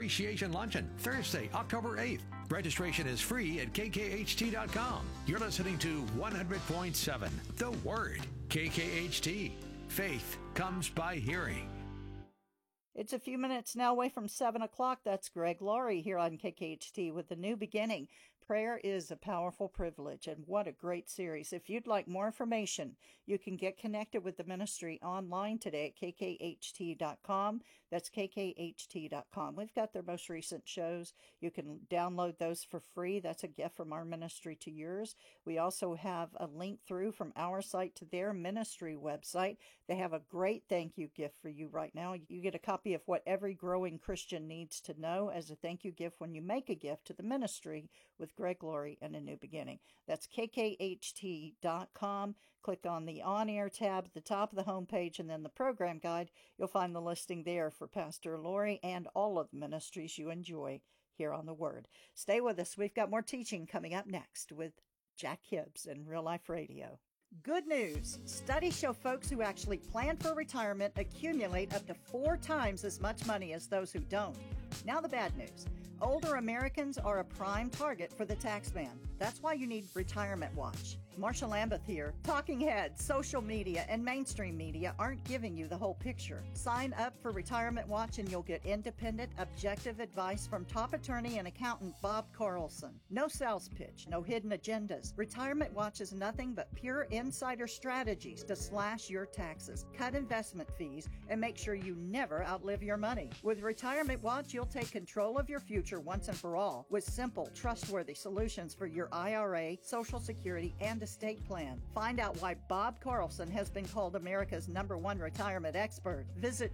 Appreciation Luncheon, Thursday, October 8th. Registration is free at kkht.com. You're listening to 100.7 The Word, KKHT. Faith comes by hearing. It's a few minutes now away from 7 o'clock. That's Greg Laurie here on KKHT with The New Beginning. Prayer is a powerful privilege, and what a great series. If you'd like more information, you can get connected with the ministry online today at kkht.com. That's kkht.com. We've got their most recent shows. You can download those for free. That's a gift from our ministry to yours. We also have a link through from our site to their ministry website. They have a great thank you gift for you right now. You get a copy of what every growing Christian needs to know as a thank you gift when you make a gift to the ministry with Greg Laurie and A New Beginning. That's kkht.com. Click on the on-air tab at the top of the homepage and then the program guide. You'll find the listing there for Pastor Laurie and all of the ministries you enjoy here on The Word. Stay with us. We've got more teaching coming up next with Jack Hibbs and Real Life Radio. Good news. Studies show folks who actually plan for retirement accumulate up to 4 times as much money as those who don't. Now the bad news. Older Americans are a prime target for the tax man. That's why you need Retirement Watch. Marsha Lambeth here. Talking heads, social media, and mainstream media aren't giving you the whole picture. Sign up for Retirement Watch and you'll get independent, objective advice from top attorney and accountant Bob Carlson. No sales pitch, no hidden agendas. Retirement Watch is nothing but pure insider strategies to slash your taxes, cut investment fees, and make sure you never outlive your money. With Retirement Watch, you'll take control of your future once and for all with simple, trustworthy solutions for your IRA, Social Security, and estate plan. Find out why Bob Carlson has been called America's #1 retirement expert. Visit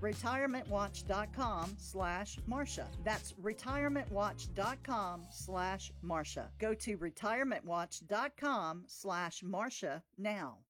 retirementwatch.com/Marsha. That's retirementwatch.com/Marsha. Go to retirementwatch.com/Marsha now.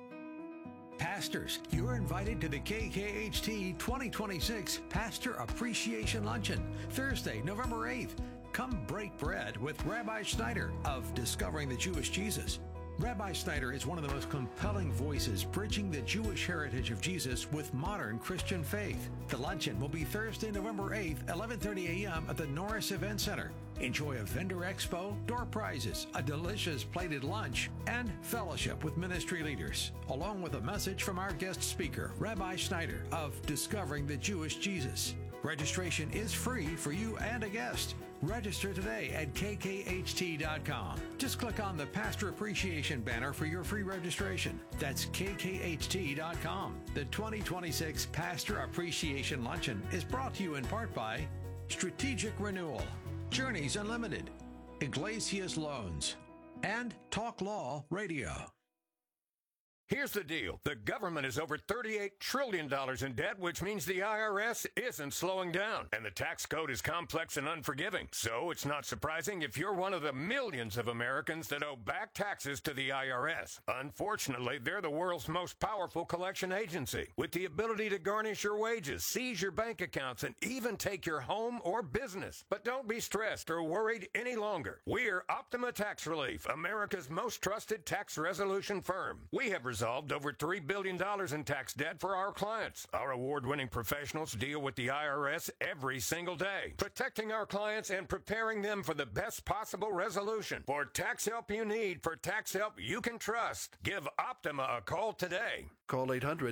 Pastors, you're invited to the KKHT 2026 Pastor Appreciation Luncheon, Thursday, November 8th. Come break bread with Rabbi Schneider of Discovering the Jewish Jesus. Rabbi Schneider is one of the most compelling voices bridging the Jewish heritage of Jesus with modern Christian faith. The luncheon will be Thursday, November 8th, 11:30 a.m. at the Norris Event Center. Enjoy a vendor expo, door prizes, a delicious plated lunch, and fellowship with ministry leaders, along with a message from our guest speaker, Rabbi Schneider of Discovering the Jewish Jesus. Registration is free for you and a guest. Register today at kkht.com. Just click on the Pastor Appreciation banner for your free registration. That's kkht.com. The 2026 Pastor Appreciation Luncheon is brought to you in part by Strategic Renewal, Journeys Unlimited, Iglesias Loans, and Talk Law Radio. Here's the deal. The government is over $38 trillion in debt, which means the IRS isn't slowing down. And the tax code is complex and unforgiving. So it's not surprising if you're one of the millions of Americans that owe back taxes to the IRS. Unfortunately, they're the world's most powerful collection agency, with the ability to garnish your wages, seize your bank accounts, and even take your home or business. But don't be stressed or worried any longer. We're Optima Tax Relief, America's most trusted tax resolution firm. We have resolved over $3 billion in tax debt for our clients. Our award-winning professionals deal with the IRS every single day, protecting our clients and preparing them for the best possible resolution. For tax help you need, for tax help you can trust, give Optima a call today. Call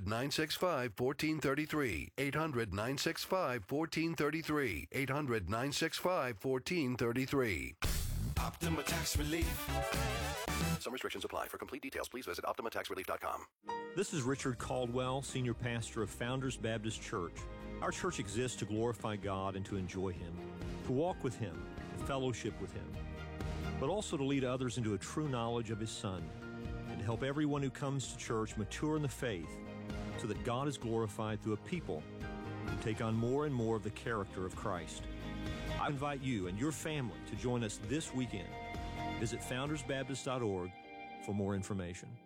800-965-1433. 800-965-1433. 800-965-1433. Optima Tax Relief. Some restrictions apply. For complete details, please visit OptimaTaxRelief.com. This is Richard Caldwell, Senior Pastor of Founders Baptist Church. Our church exists to glorify God and to enjoy Him, to walk with Him, to fellowship with Him, but also to lead others into a true knowledge of His Son, and to help everyone who comes to church mature in the faith so that God is glorified through a people who take on more and more of the character of Christ. I invite you and your family to join us this weekend. Visit foundersbaptist.org for more information.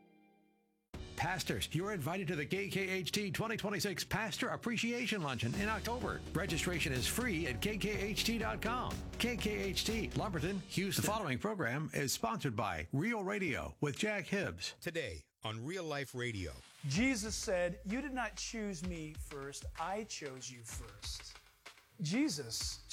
Pastors, you're invited to the KKHT 2026 Pastor Appreciation Luncheon in October. Registration is free at kkht.com. KKHT, Lumberton, Houston. The following program is sponsored by Real Radio with Jack Hibbs. Today on Real Life Radio. Jesus said, "You did not choose me first, I chose you first." Jesus